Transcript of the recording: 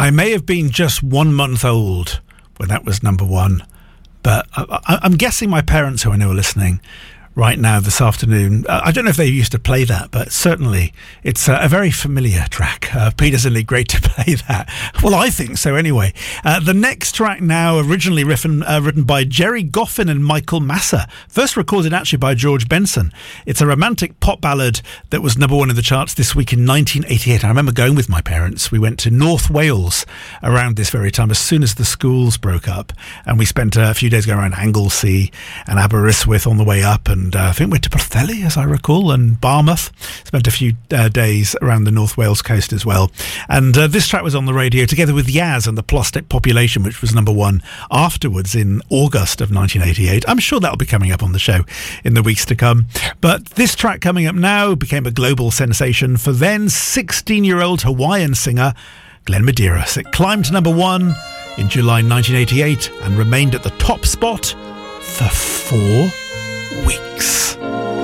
I may have been just 1 month old when that was number one, but I'm guessing my parents, who I know are listening right now this afternoon, I don't know if they used to play that, but certainly it's a very familiar track. Peter Zinley, great to play that. Well, I think so anyway. The next track now, originally written by Jerry Goffin and Michael Massa, first recorded actually by George Benson. It's a romantic pop ballad that was number one in the charts this week in 1988. I remember going with my parents. We went to North Wales around this very time, as soon as the schools broke up, and we spent a few days going around Anglesey and Aberystwyth on the way up, and I think we went to Pwllheli, as I recall, and Barmouth. Spent a few days around the North Wales coast as well. And this track was on the radio together with Yaz and the Plastic Population, which was number one afterwards in August of 1988. I'm sure that'll be coming up on the show in the weeks to come. But this track coming up now became a global sensation for then 16-year-old Hawaiian singer Glenn Medeiros. It climbed to number one in July 1988 and remained at the top spot for 4 weeks.